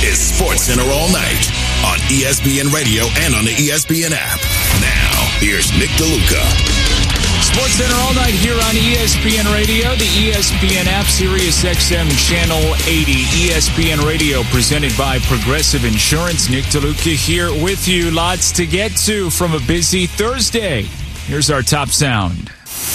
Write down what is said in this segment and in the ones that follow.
is SportsCenter All Night on ESPN Radio and on the ESPN app. Now, here's Nick DeLuca. SportsCenter All Night here on ESPN Radio, the ESPN app, Sirius XM Channel 80. ESPN Radio presented by Progressive Insurance. Nick DeLuca here with you. Lots to get to from a busy Thursday. Here's our top sound.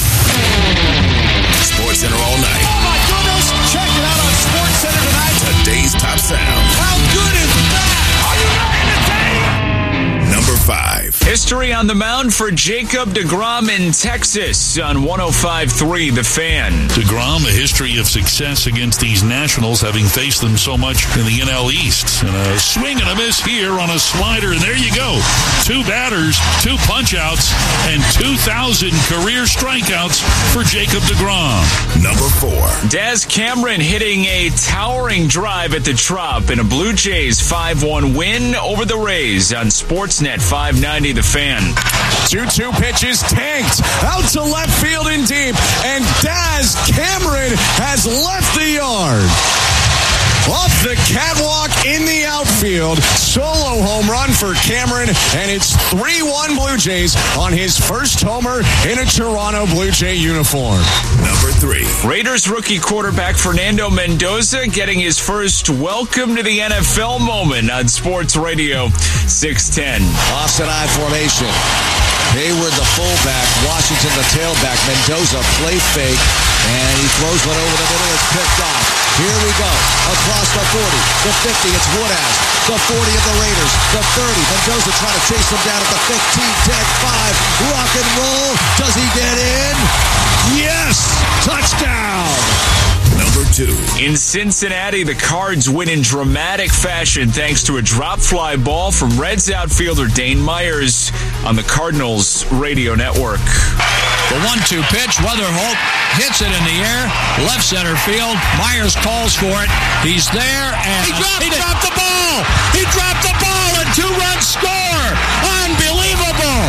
SportsCenter All Night. Oh my goodness! Check it out on SportsCenter tonight. Today's top sound. How good is that? Are you not entertained? Number 5. History on the mound for Jacob deGrom in Texas on 105.3 The Fan. deGrom, a history of success against these Nationals, having faced them so much in the NL East. And a swing and a miss here on a slider, and there you go. 2 batters, 2 punch-outs, and 2,000 career strikeouts for Jacob deGrom. Number 4. Daz Cameron hitting a towering drive at the Trop in a Blue Jays 5-1 win over the Rays on Sportsnet 590 The Fan. 2-2 pitches tanked out to left field and deep, and Daz Cameron has left the yard. Off the catwalk in the outfield, solo home run for Cameron, and it's 3-1 Blue Jays on his first homer in a Toronto Blue Jay uniform. Number 3. Raiders rookie quarterback Fernando Mendoza getting his first welcome to the NFL moment on Sports Radio 610. Offset I formation. Hayward the fullback, Washington the tailback, Mendoza play fake, and he throws one over the middle. It's picked off. Here we go. Across the 40, the 50, it's Woodhouse. The 40 of the Raiders, the 30. Mendoza trying to chase him down at the 15, 10, 5. Rock and roll. Does he get in? Yes! Touchdown! Number 2. In Cincinnati, the Cards win in dramatic fashion thanks to a drop fly ball from Reds outfielder Dane Myers on the Cardinals radio network. The 1-2 pitch, Weatherholt hits it in the air, left center field. Myers calls for it. He's there, and he dropped the ball. He dropped the ball, and 2-run score. Unbelievable.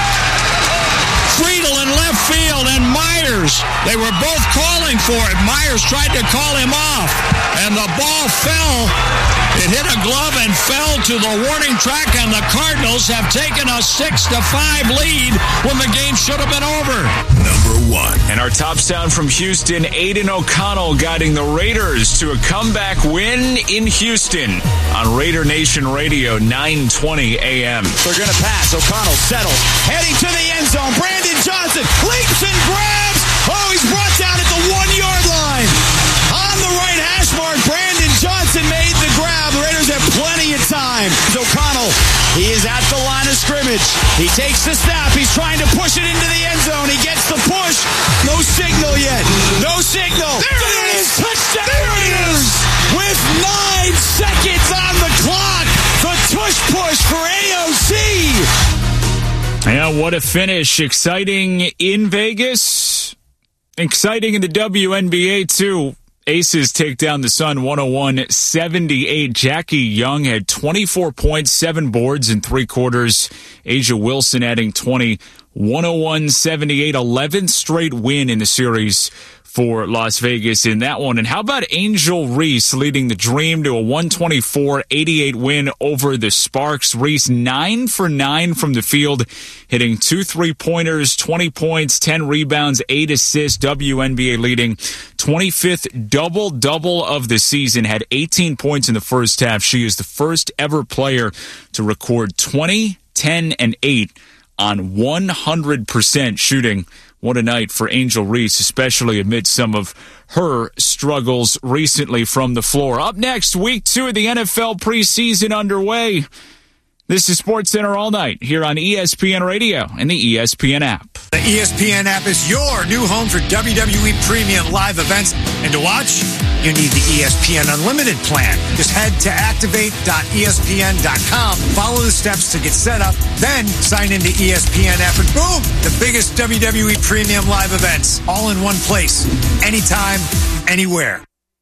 Friedel in left field, and Myers, they were both calling for it. Myers tried to call him off, and the ball fell. It hit a glove and fell to the warning track, and the Cardinals have taken a 6-5 lead when the game should have been over. Number 1. And our top sound from Houston, Aiden O'Connell guiding the Raiders to a comeback win in Houston on Raider Nation Radio, 9:20 a.m. They're going to pass. O'Connell settles. Heading to the end zone. Brandon Johnson leaps and grabs. Oh, he's brought down at the 1-yard line. On the right hash mark, Brandon Johnson made the grab. The Raiders have plenty of time. O'Connell, he is at the line of scrimmage. He takes the snap. He's trying to push it into the end zone. He gets the push. No signal yet. No signal. There it is. Touchdown. There it is. With 9 seconds on the clock. The tush push for AOC. Yeah, what a finish. Exciting in Vegas. Exciting in the WNBA, too. Aces take down the Sun 101-78. Jackie Young had 24 points, 7 boards in 3 quarters. Asia Wilson adding 20. 101-78, 11th straight win in the series for Las Vegas in that one. And how about Angel Reese leading the Dream to a 124-88 win over the Sparks? Reese 9 for 9 from the field, hitting 2 3-pointers, 20 points, 10 rebounds, 8 assists. WNBA leading 25th double-double of the season, had 18 points in the first half. She is the first ever player to record 20, 10, and 8 on 100% shooting. What a night for Angel Reese, especially amid some of her struggles recently from the floor. Up next, week 2 of the NFL preseason underway. This is SportsCenter All Night here on ESPN Radio and the ESPN app. The ESPN app is your new home for WWE Premium live events. And to watch, you need the ESPN Unlimited plan. Just head to activate.espn.com, follow the steps to get set up, then sign into ESPN app, and boom, the biggest WWE Premium live events, all in one place, anytime, anywhere.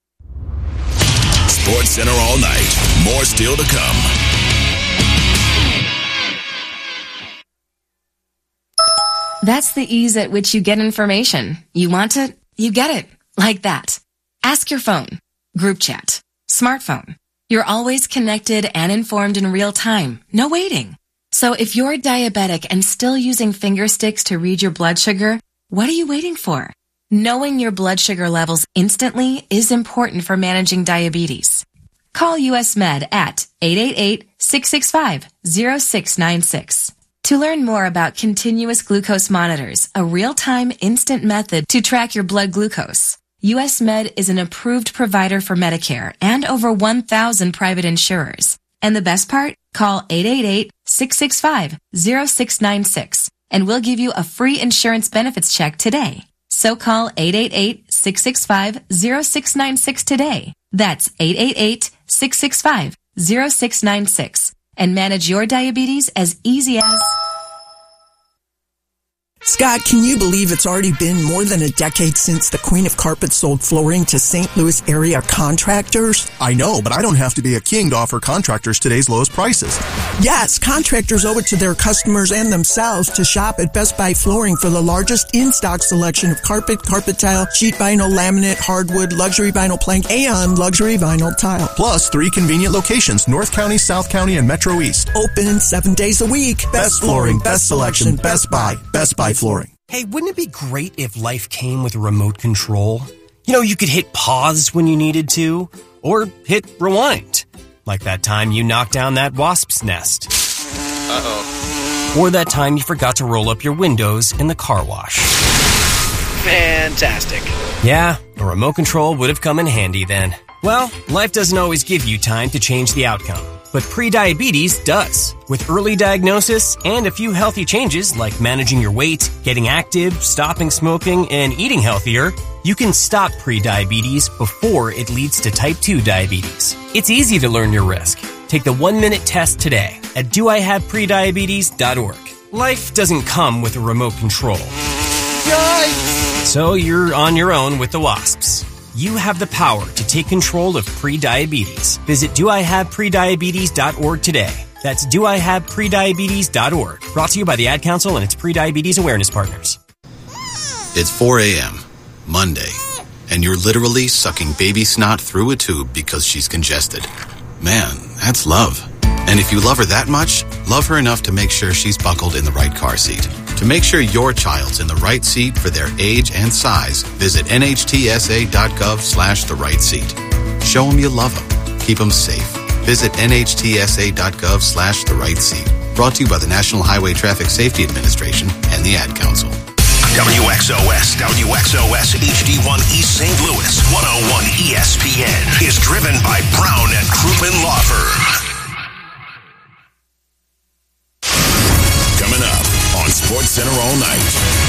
SportsCenter All Night. More still to come. That's the ease at which you get information. You want it, you get it. Like that. Ask your phone. Group chat. Smartphone. You're always connected and informed in real time. No waiting. So if you're diabetic and still using finger sticks to read your blood sugar, what are you waiting for? Knowing your blood sugar levels instantly is important for managing diabetes. Call US Med at 888-665-0696. To learn more about continuous glucose monitors, a real-time instant method to track your blood glucose, US Med is an approved provider for Medicare and over 1,000 private insurers. And the best part? Call 888-665-0696 and we'll give you a free insurance benefits check today. So call 888-665-0696 today. That's 888-665-0696 and manage your diabetes as easy as... Scott, can you believe it's already been more than a decade since the Queen of Carpets sold flooring to St. Louis area contractors? I know, but I don't have to be a king to offer contractors today's lowest prices. Yes, contractors owe it to their customers and themselves to shop at Best Buy Flooring for the largest in-stock selection of carpet, carpet tile, sheet vinyl, laminate, hardwood, luxury vinyl plank, and luxury vinyl tile. Plus 3 convenient locations, North County, South County, and Metro East. Open 7 days a week. Best flooring, best selection, Best Buy. Best Buy Flooring. Hey, wouldn't it be great if life came with a remote control? You know, you could hit pause when you needed to, or hit rewind. Like that time you knocked down that wasp's nest. Uh-oh. Or that time you forgot to roll up your windows in the car wash. Fantastic. Yeah, a remote control would have come in handy then. Well, life doesn't always give you time to change the outcome. But prediabetes does. With early diagnosis and a few healthy changes like managing your weight, getting active, stopping smoking, and eating healthier, you can stop prediabetes before it leads to type 2 diabetes. It's easy to learn your risk. Take the 1-minute test today at doihaveprediabetes.org. Life doesn't come with a remote control. Yikes! So you're on your own with the wasps. You have the power to take control of prediabetes. Visit doihaveprediabetes.org today. That's doihaveprediabetes.org. Brought to you by the Ad Council and its Prediabetes Awareness Partners. It's 4 a.m., Monday, and you're literally sucking baby snot through a tube because she's congested. Man, that's love. And if you love her that much, love her enough to make sure she's buckled in the right car seat. To make sure your child's in the right seat for their age and size, visit nhtsa.gov/the right seat. Show them you love them. Keep them safe. Visit nhtsa.gov/the right seat. Brought to you by the National Highway Traffic Safety Administration and the Ad Council. WXOS HD1 East St. Louis 101 ESPN is driven by Brown and Crouppen Law Firm. Coming up on SportsCenter all night.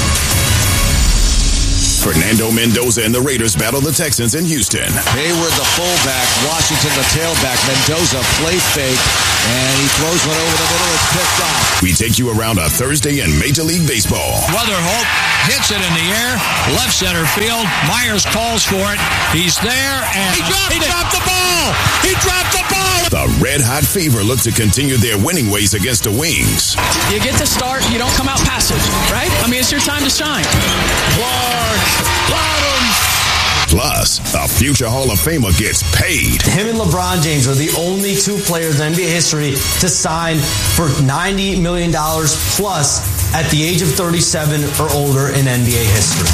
Fernando Mendoza and the Raiders battle the Texans in Houston. Hayward, the fullback. Washington, the tailback. Mendoza, play fake. And he throws one over the middle. It's picked off. We take you around a Thursday in Major League Baseball. Weatherholt hits it in the air. Left center field. Myers calls for it. He's there. And he dropped the ball. He dropped the ball. The Red Hot Fever look to continue their winning ways against the Wings. You get to start, you don't come out passive, right? I mean, it's your time to shine. Clark Bottoms. Plus, a future Hall of Famer gets paid. Him and LeBron James are the only 2 players in NBA history to sign for $90 million plus at the age of 37 or older in NBA history.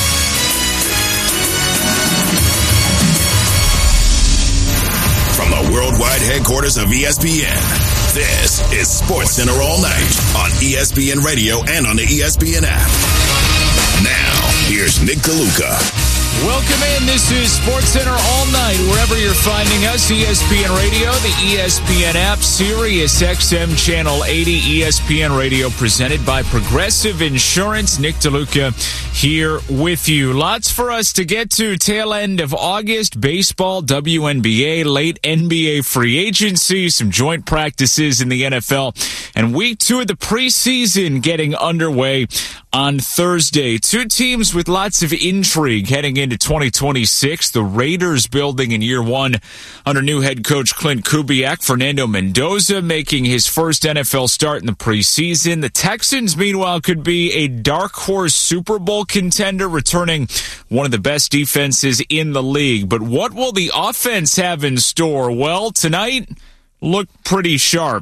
From the worldwide headquarters of ESPN, this is SportsCenter all night on ESPN Radio and on the ESPN app. Now, here's Nick DeLuca. Welcome in. This is SportsCenter all night, wherever you're finding us. ESPN Radio, the ESPN app, Sirius XM Channel 80, ESPN Radio, presented by Progressive Insurance. Nick DeLuca here with you. Lots for us to get to. Tail end of August, baseball, WNBA, late NBA free agency, some joint practices in the NFL, and week 2 of the preseason getting underway on Thursday. 2 teams with lots of intrigue heading into 2026. The Raiders building in year one under new head coach Clint Kubiak. Fernando Mendoza making his first NFL start in the preseason. The Texans, meanwhile, could be a dark horse Super Bowl contender, returning one of the best defenses in the league. But what will the offense have in store? Well, tonight looked pretty sharp.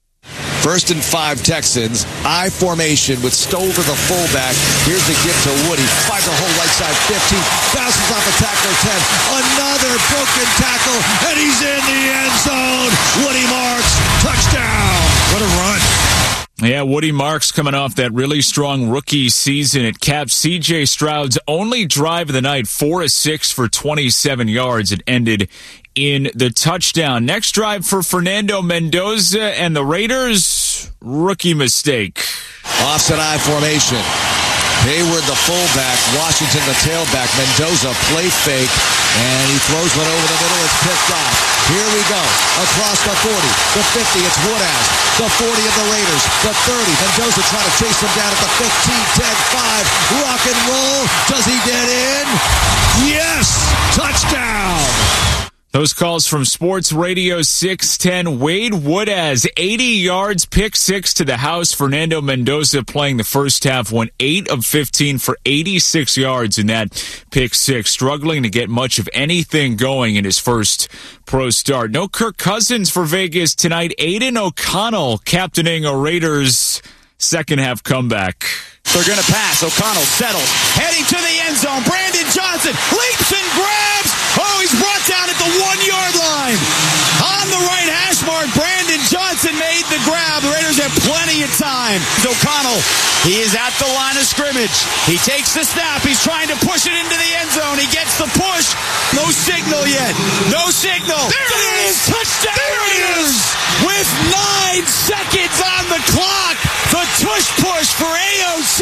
1st and 5 Texans. I formation with Stover, the fullback. Here's the give to Woody. Finds the whole right side 15. Bounces off a tackler 10. Another broken tackle, and he's in the end zone. Woody Marks, touchdown. What a run. Yeah, Woody Marks coming off that really strong rookie season. It capped C.J. Stroud's only drive of the night, 4 of 6 for 27 yards. It ended in the touchdown. Next drive for Fernando Mendoza and the Raiders, rookie mistake. Offset I formation. Hayward, the fullback. Washington, the tailback. Mendoza, play fake. And he throws one over the middle. It's picked off. Here we go. Across the 40, the 50. It's Woodaz. The 40 of the Raiders. The 30. Mendoza trying to chase him down at the 15, 10, 5. Rock and roll. Does he get in? Yes! Touchdown! Those calls from Sports Radio 610. Wade Woodaz, 80 yards, pick 6 to the house. Fernando Mendoza playing the first half, went 8 of 15 for 86 yards in that pick 6. Struggling to get much of anything going in his first pro start. No Kirk Cousins for Vegas tonight. Aiden O'Connell captaining a Raiders second half comeback. They're going to pass. O'Connell settles. Heading to the end zone. Brandon Johnson leaps and grabs. Oh, he's brought down at the 1-yard line. On the right hash mark, Brandon Johnson made the grab. The Raiders have plenty of time. O'Connell, he is at the line of scrimmage. He takes the snap. He's trying to push it into the end zone. He gets the push. No signal yet. No signal. There it is. Touchdown. There it is. With 9 seconds on the clock. The tush push for AOC.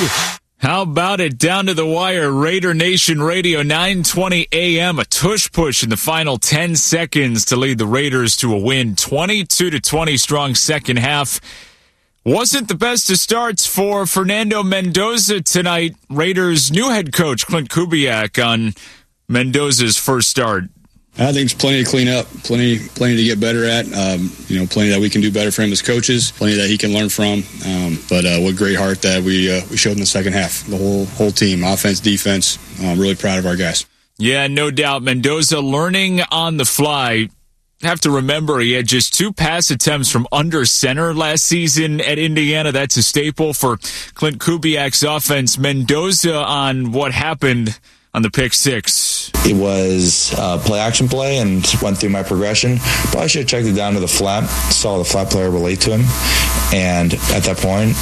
How about it? Down to the wire. Raider Nation Radio, 9:20 a.m. A tush push in the final 10 seconds to lead the Raiders to a win. 22-20 strong second half. Wasn't the best of starts for Fernando Mendoza tonight. Raiders' new head coach, Clint Kubiak, on Mendoza's first start. I think there's plenty to clean up, plenty to get better at. Plenty that we can do better for him as coaches, plenty that he can learn from. But what great heart that we showed in the second half. The whole team, offense, defense. Really proud of our guys. Yeah, no doubt. Mendoza learning on the fly. Have to remember he had just 2 pass attempts from under center last season at Indiana. That's a staple for Clint Kubiak's offense. Mendoza on what happened on the pick 6. It was play-action play and went through my progression. Probably should have checked it down to the flat, saw the flat player relate to him. And at that point,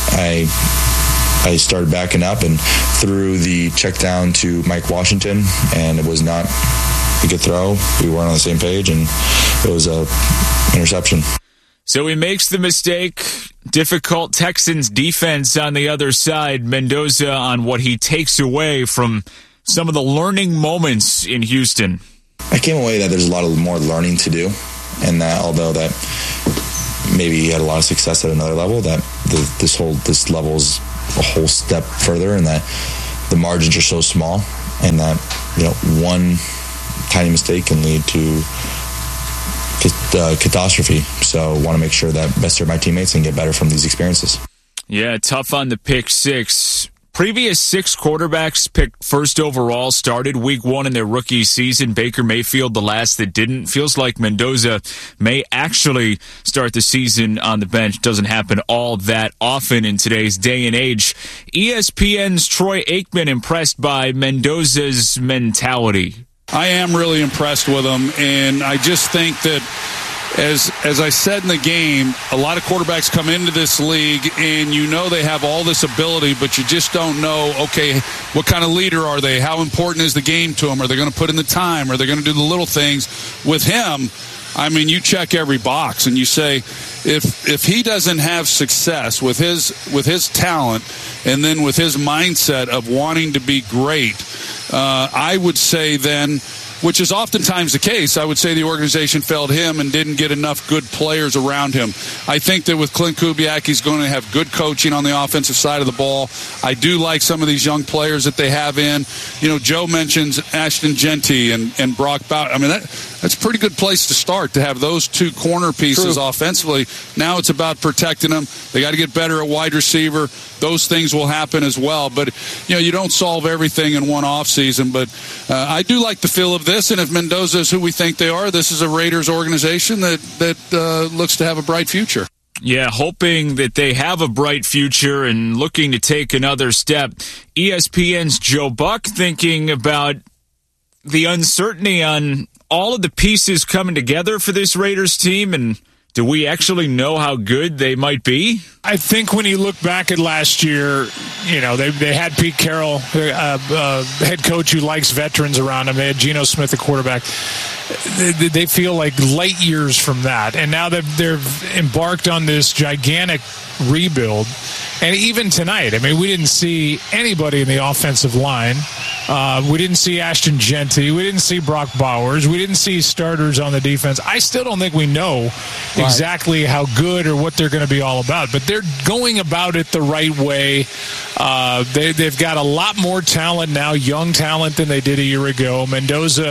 I started backing up and threw the check down to Mike Washington, and it was not a good throw. We weren't on the same page, and it was a interception. So he makes the mistake. Difficult Texans defense on the other side. Mendoza on what he takes away from some of the learning moments in Houston. I came away that there's a lot of more learning to do, and that although that maybe he had a lot of success at another level, that this level is a whole step further, and that the margins are so small, and that one tiny mistake can lead to catastrophe. So I want to make sure that best serve my teammates and get better from these experiences. Yeah, tough on the pick 6. Previous 6 quarterbacks picked first overall started week 1 in their rookie season. Baker Mayfield, the last that didn't. Feels like Mendoza may actually start the season on the bench. Doesn't happen all that often in today's day and age. ESPN's Troy Aikman impressed by Mendoza's mentality. I am really impressed with him, and I just think that as I said in the game, a lot of quarterbacks come into this league and they have all this ability, but you just don't know, okay, what kind of leader are they? How important is the game to them? Are they going to put in the time? Are they going to do the little things? With him, I mean, you check every box and you say, if he doesn't have success with his talent and then with his mindset of wanting to be great, I would say then which is oftentimes the case. I would say the organization failed him and didn't get enough good players around him. I think that with Clint Kubiak, he's going to have good coaching on the offensive side of the ball. I do like some of these young players that they have in. Joe mentions Ashton Genty and Brock Bowers. I mean, that's a pretty good place to start, to have those two corner pieces offensively. Now it's about protecting them. They got to get better at wide receiver. Those things will happen as well. But, you don't solve everything in one offseason. But I do like the feel of this. And if Mendoza is who we think they are, this is a Raiders organization that looks to have a bright future. Yeah, hoping that they have a bright future and looking to take another step. ESPN's Joe Buck thinking about the uncertainty on all of the pieces coming together for this Raiders team, and do we actually know how good they might be? I think when you look back at last year, they had Pete Carroll, head coach who likes veterans around him. They had Geno Smith, the quarterback. They feel like light years from that. And now that they've embarked on this gigantic rebuild. And even tonight, we didn't see anybody in the offensive line. We didn't see Ashton Genty. We didn't see Brock Bowers. We didn't see starters on the defense. I still don't think we know exactly how good or what they're going to be all about. But they're going about it the right way. They've got a lot more talent now, young talent, than they did a year ago. Mendoza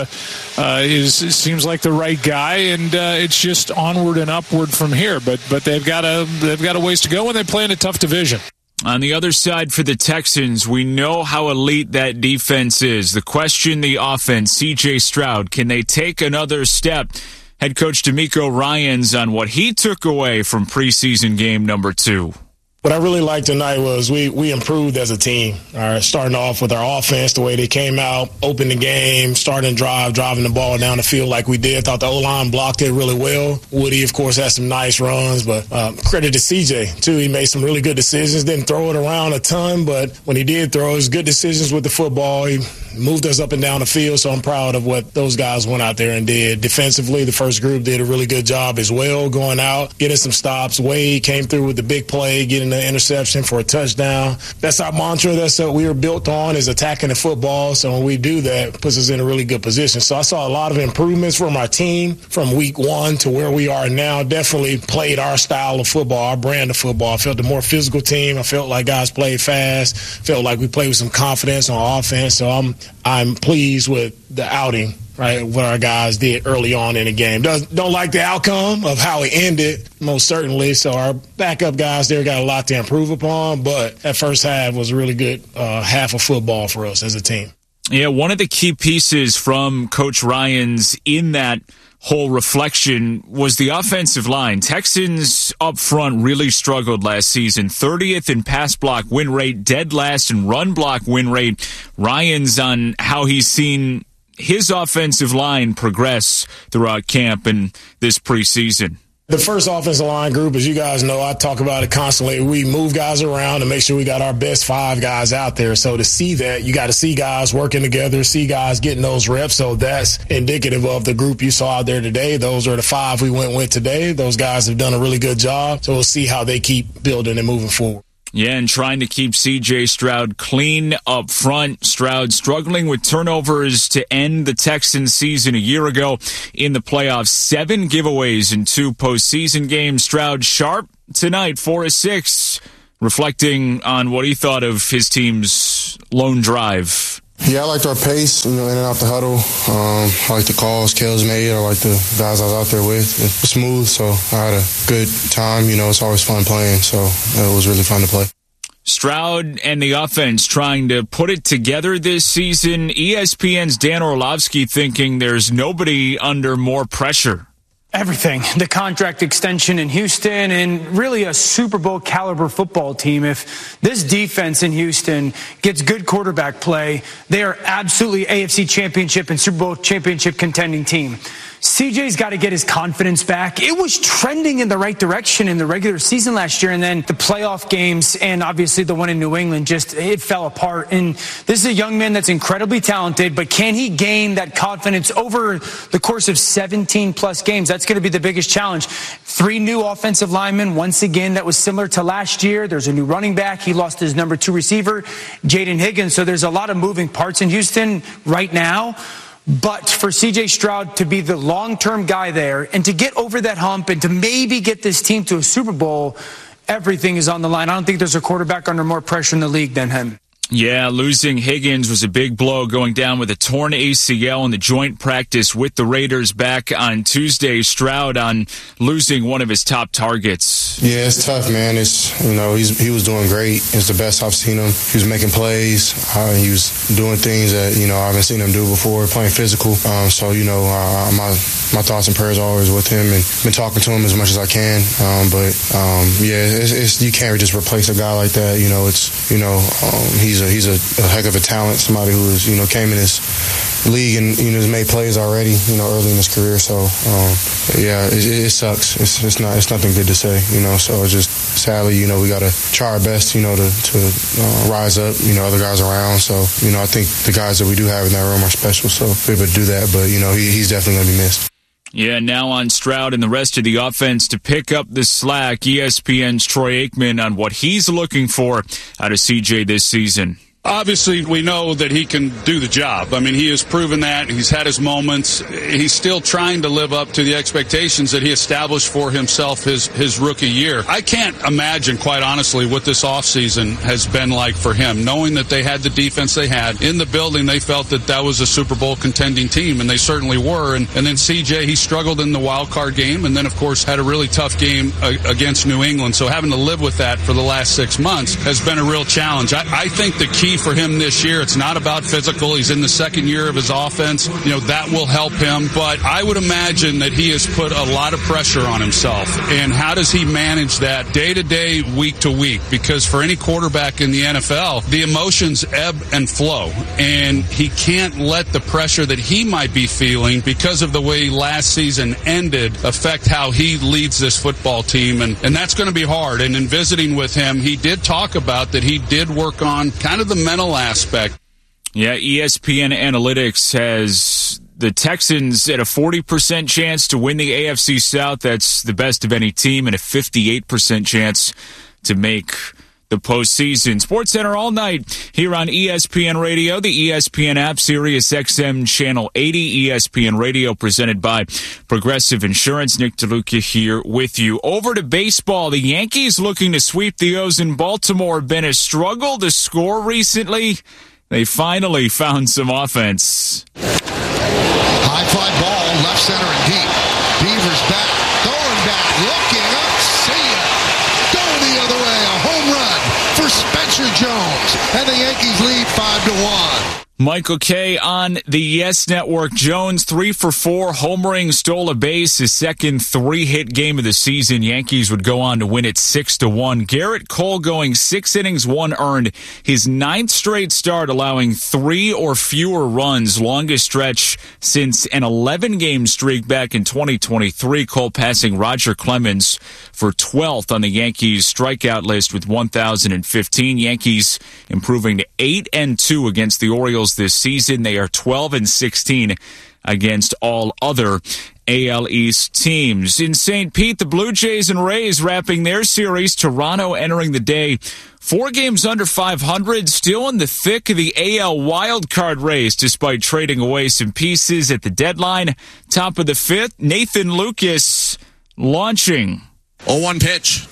seems like the right guy, and it's just onward and upward from here. But they've got a ways to go, and they play in a tough division. On the other side for the Texans, we know how elite that defense is. The question, the offense, C.J. Stroud, can they take another step? Head coach DeMeco Ryans on what he took away from preseason game number 2. What I really liked tonight was we improved as a team. Starting off with our offense, the way they came out, opened the game, starting driving the ball down the field like we did. Thought the O-line blocked it really well. Woody, of course, had some nice runs, but credit to CJ, too. He made some really good decisions. Didn't throw it around a ton, but when he did throw, it was good decisions with the football. He moved us up and down the field, so I'm proud of what those guys went out there and did. Defensively, the first group did a really good job as well, going out, getting some stops. Wade came through with the big play, getting the interception for a touchdown. That's our mantra. That's what we were built on, is attacking the football. So when we do that, it puts us in a really good position. So I saw a lot of improvements from our team from week 1 to where we are now. Definitely played our style of football, our brand of football. I felt a more physical team. I felt like guys played fast. Felt like we played with some confidence on offense. So I'm pleased with the outing. Right, what our guys did early on in the game. Don't like the outcome of how it ended, most certainly. So our backup guys there got a lot to improve upon, but that first half was a really good half of football for us as a team. Yeah, one of the key pieces from Coach Ryans in that whole reflection was the offensive line. Texans up front really struggled last season. 30th in pass block win rate, dead last in run block win rate. Ryans on how he's seen his offensive line progress throughout camp and this preseason. The first offensive line group, as you guys know, I talk about it constantly. We move guys around to make sure we got our best 5 guys out there. So to see that, you got to see guys working together, see guys getting those reps. So that's indicative of the group you saw out there today. Those are the 5 we went with today. Those guys have done a really good job. So we'll see how they keep building and moving forward. Yeah, and trying to keep C.J. Stroud clean up front. Stroud struggling with turnovers to end the Texans season a year ago in the playoffs. 7 giveaways in 2 postseason games. Stroud sharp tonight, 4 of 6, reflecting on what he thought of his team's lone drive. Yeah, I liked our pace, in and out the huddle. I like the calls Kels made. I like the guys I was out there with. It was smooth, so I had a good time. It's always fun playing, so it was really fun to play. Stroud and the offense trying to put it together this season. ESPN's Dan Orlovsky thinking there's nobody under more pressure. Everything. The contract extension in Houston and really a Super Bowl caliber football team. If this defense in Houston gets good quarterback play, they are absolutely AFC Championship and Super Bowl championship contending team. CJ's got to get his confidence back. It was trending in the right direction in the regular season last year, and then the playoff games and obviously the one in New England, it fell apart. And this is a young man that's incredibly talented, but can he gain that confidence over the course of 17 plus games? That's going to be the biggest challenge. 3 new offensive linemen, once again, that was similar to last year. There's a new running back. He lost his number 2 receiver, Jaden Higgins. So there's a lot of moving parts in Houston right now. But for C.J. Stroud to be the long-term guy there and to get over that hump and to maybe get this team to a Super Bowl, everything is on the line. I don't think there's a quarterback under more pressure in the league than him. Yeah, losing Higgins was a big blow, going down with a torn ACL in the joint practice with the Raiders back on Tuesday. Stroud on losing one of his top targets. Yeah, it's tough, man. He was doing great. It's the best I've seen him. He was making plays. He was doing things that, I haven't seen him do before, playing physical. My thoughts and prayers are always with him, and been talking to him as much as I can. You can't just replace a guy like that. He's a heck of a talent, somebody who is, came in this league and, has made plays already, early in his career. So, it sucks. It's nothing good to say, so it's just sadly, we got to try our best, to rise up, other guys around. So, I think the guys that we do have in that room are special. So we're able to do that, but, he's definitely going to be missed. Yeah, now on Stroud and the rest of the offense to pick up the slack. ESPN's Troy Aikman on what he's looking for out of CJ this season. Obviously, we know that he can do the job. I mean, he has proven that. He's had his moments. He's still trying to live up to the expectations that he established for himself his rookie year. I can't imagine, quite honestly, what this offseason has been like for him, knowing that they had the defense they had. In the building, they felt that was a Super Bowl contending team, and they certainly were. And then CJ, he struggled in the wild card game, and then, of course, had a really tough game against New England. So having to live with that for the last 6 months has been a real challenge. I think the key for him this year, it's not about physical. He's in the second year of his offense. That will help him. But I would imagine that he has put a lot of pressure on himself. And how does he manage that day to day, week to week? Because for any quarterback in the NFL, the emotions ebb and flow. And he can't let the pressure that he might be feeling because of the way last season ended affect how he leads this football team. And that's going to be hard. And in visiting with him, he did talk about that he did work on kind of the mental aspect. Yeah, ESPN Analytics has the Texans at a 40% chance to win the AFC South. That's the best of any team, and a 58% chance to make the postseason. SportsCenter all night here on ESPN Radio, the ESPN app, Sirius XM Channel 80, ESPN Radio, presented by Progressive Insurance. Nick DeLuca here with you. Over to baseball. The Yankees looking to sweep the O's in Baltimore. Been a struggle to score recently. They finally found some offense. High fly ball, left center and deep. Beavers back, throwing back, looking up, see ya. Going the other way, a home run for Spencer Jones, and the Yankees lead 5-1. Michael Kay on the Yes Network. Jones 3 for 4, homering, stole a base, his second 3-hit game of the season. Yankees would go on to win it 6-1. Garrett Cole going 6 innings, 1 earned, his 9th straight start, allowing 3 or fewer runs, longest stretch since an 11-game streak back in 2023. Cole passing Roger Clemens for 12th on the Yankees strikeout list with 1,015. Yankees improving to 8-2 against the Orioles this season. They are 12-16 against all other AL East teams. In St. Pete, the Blue Jays and Rays wrapping their series. Toronto entering the day 4 games under 500, still in the thick of the AL wildcard race despite trading away some pieces at the deadline. Top of the 5th, Nathan Lucas launching. 0-1 pitch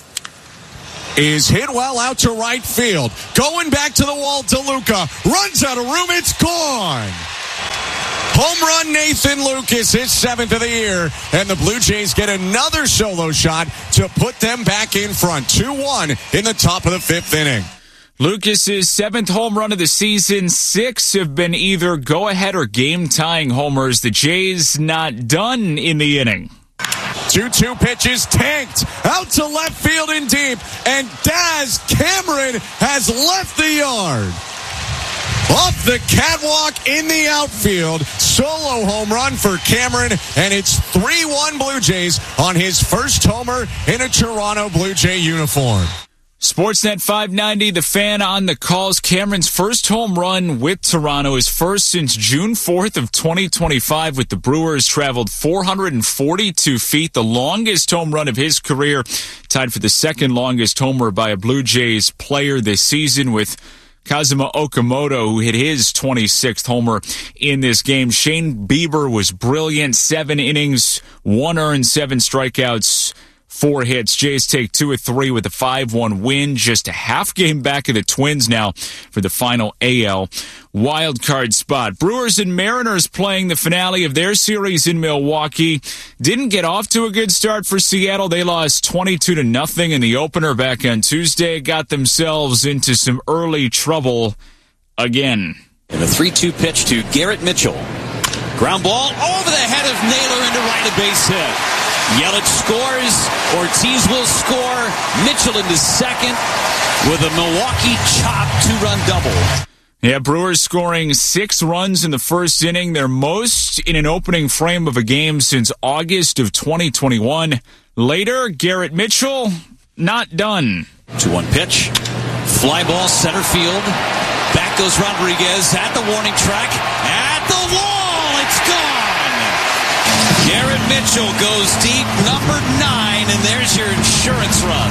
is hit well out to right field. Going back to the wall, DeLuca runs out of room. It's gone. Home run, Nathan Lucas, his 7th of the year, and the Blue Jays get another solo shot to put them back in front. 2-1 in the top of the 5th inning. Lucas's 7th home run of the season. 6 have been either go-ahead or game-tying homers. The Jays not done in the inning. 2-2 pitches tanked out to left field and deep, and Daz Cameron has left the yard. Off the catwalk in the outfield, solo home run for Cameron, and it's 3-1 Blue Jays on his first homer in a Toronto Blue Jay uniform. Sportsnet 590, the Fan on the calls. Cameron's first home run with Toronto, his first since June 4th of 2025 with the Brewers, traveled 442 feet, the longest home run of his career, tied for the second longest homer by a Blue Jays player this season with Kazuma Okamoto, who hit his 26th homer in this game. Shane Bieber was brilliant. 7 innings, 1 earned, 7 strikeouts, 4 hits. Jays take 2 of 3 with a 5-1 win. Just a half game back of the Twins now for the final AL wildcard spot. Brewers and Mariners playing the finale of their series in Milwaukee. Didn't get off to a good start for Seattle. They lost 22-0 in the opener back on Tuesday. Got themselves into some early trouble again. And a 3-2 pitch to Garrett Mitchell. Ground ball over the head of Naylor into right, a base hit. Yelich scores. Ortiz will score. Mitchell into second with a Milwaukee chop 2-run double. Yeah, Brewers scoring 6 runs in the first inning, their most in an opening frame of a game since August of 2021. Later, Garrett Mitchell, not done. 2-1 pitch. Fly ball center field. Back goes Rodriguez at the warning track. At the wall, it's gone. Garrett Mitchell goes deep, number 9, and there's your insurance run.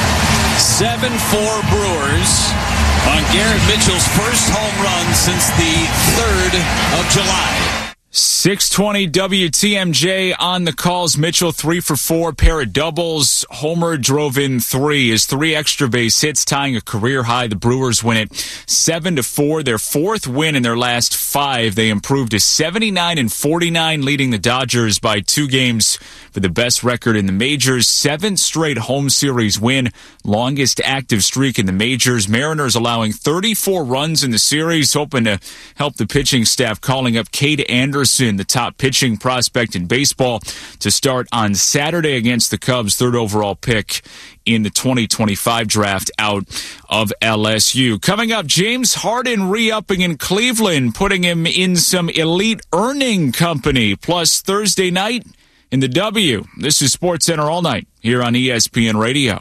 7-4 Brewers on Garrett Mitchell's first home run since the 3rd of July. 620 WTMJ on the calls. Mitchell 3 for 4, pair of doubles. Homer drove in 3. His 3 extra base hits, tying a career high. The Brewers win it 7-4. Their 4th win in their last 5. They improved to 79-49, leading the Dodgers by 2 games for the best record in the majors. 7th straight home series win, longest active streak in the majors. Mariners allowing 34 runs in the series, hoping to help the pitching staff, calling up Cade Anderson, the top pitching prospect in baseball, to start on Saturday against the Cubs, 3rd overall pick in the 2025 draft out of LSU. Coming up, James Harden re-upping in Cleveland, putting him in some elite earning company. Plus, Thursday night in the W. This is SportsCenter All Night here on ESPN Radio.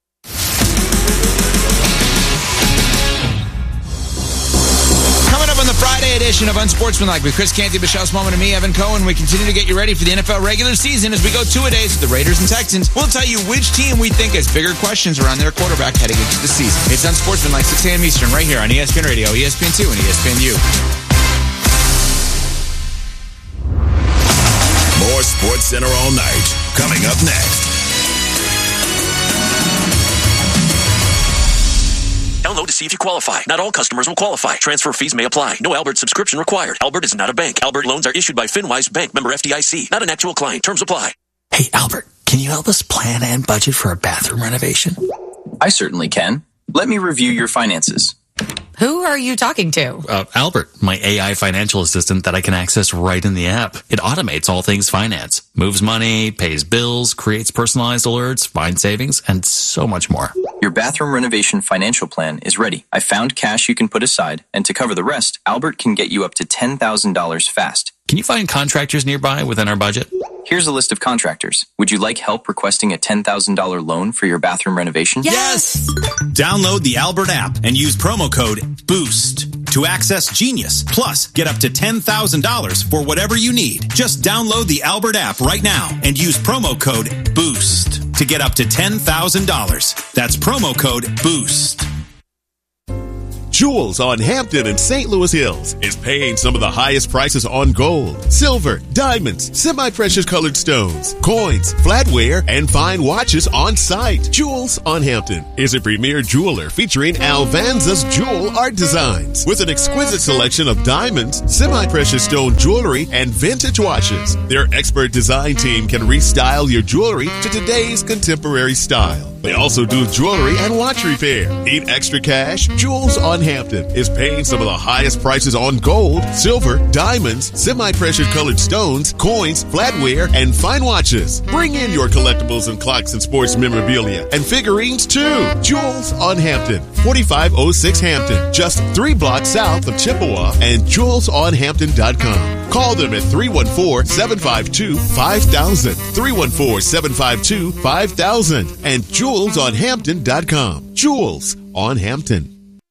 On the Friday edition of Unsportsmanlike with Chris Canty, Michelle Smallman, and me, Evan Cohen, we continue to get you ready for the NFL regular season as we go 2-a-days with the Raiders and Texans. We'll tell you which team we think has bigger questions around their quarterback heading into the season. It's Unsportsmanlike, 6 a.m. Eastern, right here on ESPN Radio, ESPN2, and ESPNU. More SportsCenter All Night coming up next. Download to see if you qualify. Not all customers will qualify. Transfer fees may apply. No Albert subscription required. Albert is not a bank. Albert loans are issued by FinWise Bank, member FDIC. Not an actual client. Terms apply. Hey, Albert, can you help us plan and budget for a bathroom renovation? I certainly can. Let me review your finances. Who are you talking to? Albert, my AI financial assistant that I can access right in the app. It automates all things finance, moves money, pays bills, creates personalized alerts, finds savings, and so much more. Your bathroom renovation financial plan is ready. I found cash you can put aside, and to cover the rest, Albert can get you up to $10,000 fast. Can you find contractors nearby within our budget? Here's a list of contractors. Would you like help requesting a $10,000 loan for your bathroom renovation? Yes! Download the Albert app and use promo code BOOST to access Genius. Plus, get up to $10,000 for whatever you need. Just download the Albert app right now and use promo code BOOST to get up to $10,000. That's promo code BOOST. Jewels on Hampton and St. Louis Hills is paying some of the highest prices on gold, silver, diamonds, semi-precious colored stones, coins, flatware, and fine watches on site. Jewels on Hampton is a premier jeweler featuring Alvanza's jewel art designs with an exquisite selection of diamonds, semi-precious stone jewelry, and vintage watches. Their expert design team can restyle your jewelry to today's contemporary style. They also do jewelry and watch repair. Need extra cash? Jewels on Hampton is paying some of the highest prices on gold, silver, diamonds, semi-precious colored stones, coins, flatware, and fine watches. Bring in your collectibles and clocks and sports memorabilia and figurines too. Jewels on Hampton, 4506 Hampton, just 3 blocks south of Chippewa, and jewelsonhampton.com. Call them at 314-752-5000, 314-752-5000, and jewelsonhampton.com. Jewels on Hampton.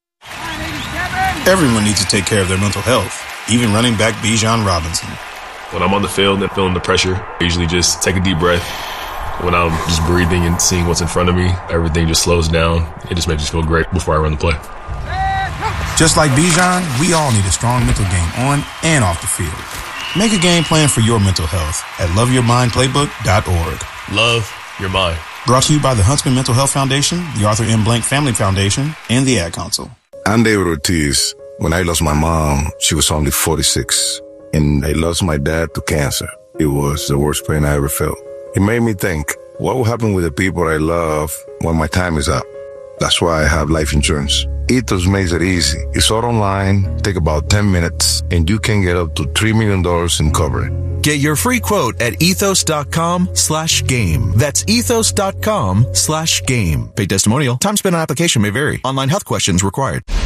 Everyone needs to take care of their mental health, even running back Bijan Robinson. When I'm on the field and feeling the pressure, I usually just take a deep breath. When I'm just breathing and seeing what's in front of me, everything just slows down. It just makes me feel great before I run the play. Just like Bijan, we all need a strong mental game on and off the field. Make a game plan for your mental health at loveyourmindplaybook.org. Love your mind. Brought to you by the Huntsman Mental Health Foundation, the Arthur M. Blank Family Foundation, and the Ad Council. I'm David Ortiz. When I lost my mom, she was only 46. And I lost my dad to cancer. It was the worst pain I ever felt. It made me think, what will happen with the people I love when my time is up? That's why I have life insurance. Ethos makes it easy. It's all online, take about 10 minutes, and you can get up to $3 million in coverage. Get your free quote at ethos.com/game. That's ethos.com/game. Paid testimonial. Time spent on application may vary. Online health questions required.